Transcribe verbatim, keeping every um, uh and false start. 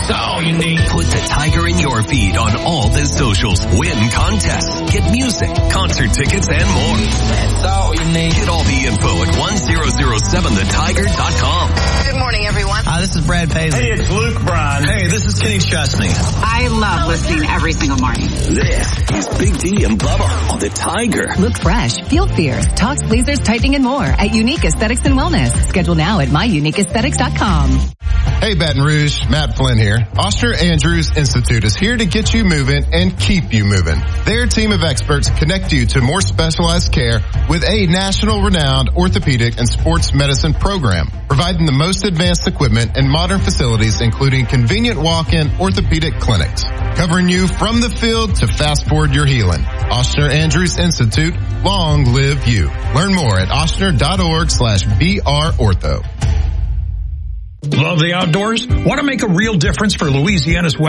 That's all you need. Put the Tiger in your feed on all the socials. Win contests, get music, concert tickets, and more. That's all you need. Get all the info at one thousand seven the tiger dot com. Good morning, everyone. Hi, this is Brad Paisley. Hey, it's Luke Bryan. Hey, this is Kenny Chesney. I love listening every single morning. This is Big D and Bubba on the Tiger. Look fresh, feel fierce, talks, lasers, tightening, and more at Unique Aesthetics and Wellness. Schedule now at my unique aesthetics dot com. Hey, Baton Rouge, Matt Flynn here. Oster Andrews Institute is here to get you moving and keep you moving. Their team of experts connect you to more specialized care with a national renowned orthopedic and sports medicine program, providing the most advanced equipment and modern facilities, including convenient walk-in orthopedic clinics, covering you from the field to fast forward your healing. Oster Andrews Institute, long live you. Learn more at ostner.org slash BR Ortho. Love the outdoors? Want to make a real difference for Louisiana's